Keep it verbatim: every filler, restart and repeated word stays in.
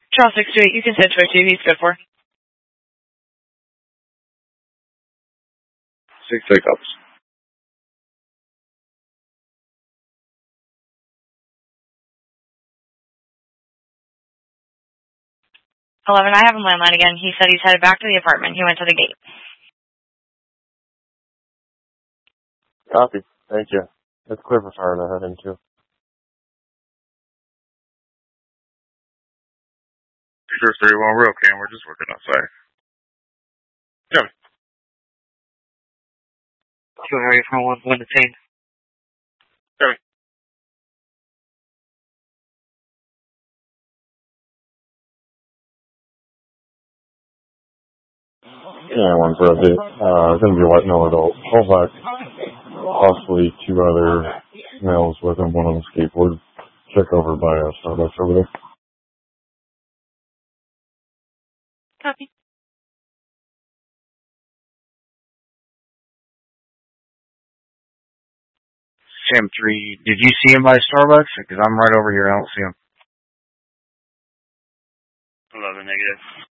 Charles six two eight, you can send to two. He's good for. Six pickups. Eleven, I have him landline again. He said he's headed back to the apartment. He went to the gate. Copy. Thank you. That's clear for fire to head into. Sure, three one, we're okay, and we're just working outside. Yeah. Two area from one, one to ten. Yeah. Yeah, one for update. Uh, gonna be a white male adult. Call back. Possibly two other males with him, one on the skateboard. Check over by uh, Starbucks over there. Copy. Sam three, did you see him by Starbucks? Because I'm right over here, I don't see him. eleven, negative.